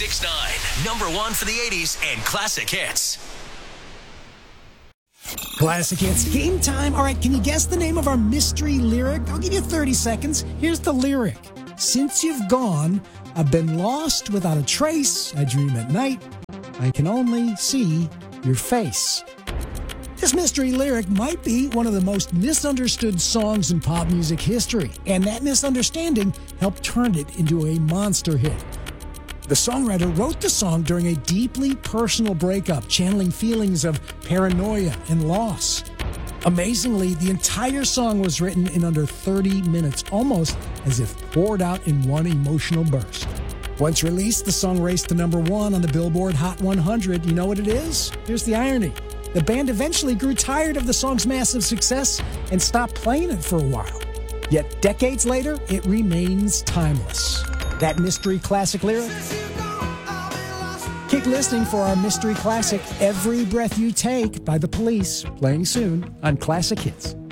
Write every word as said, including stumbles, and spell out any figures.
six nine, number one for the eighties and classic hits. Classic hits, game time. All right, can you guess the name of our mystery lyric? I'll give you thirty seconds. Here's the lyric. Since you've gone, I've been lost without a trace. I dream at night. I can only see your face. This mystery lyric might be one of the most misunderstood songs in pop music history, and that misunderstanding helped turn it into a monster hit. The songwriter wrote the song during a deeply personal breakup, channeling feelings of paranoia and loss. Amazingly, the entire song was written in under thirty minutes, almost as if poured out in one emotional burst. Once released, the song raced to number one on the Billboard Hot one hundred. You know what it is? Here's the irony. The band eventually grew tired of the song's massive success and stopped playing it for a while. Yet decades later, it remains timeless. That mystery classic lyric? Keep listening for our mystery classic, Every Breath You Take by The Police, playing soon on Classic Hits.